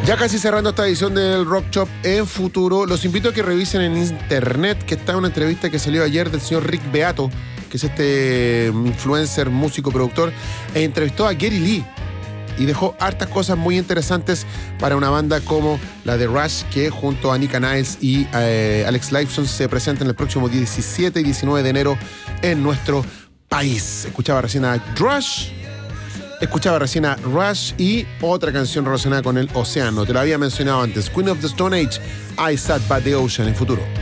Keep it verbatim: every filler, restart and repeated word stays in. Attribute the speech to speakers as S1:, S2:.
S1: Ya casi cerrando esta edición del Rock Shop en Futuro, los invito a que revisen en internet que está una entrevista que salió ayer del señor Rick Beato, que es este influencer, músico, productor, e entrevistó a Geddy Lee y dejó hartas cosas muy interesantes para una banda como la de Rush, que junto a Nika Niles y eh, Alex Lifeson se presentan el próximo diecisiete y diecinueve de enero en nuestro país. Escuchaba recién a Rush, escuchaba recién a Rush y otra canción relacionada con el océano. Te lo había mencionado antes, Queen of the Stone Age, I Sat by the Ocean, en Futuro.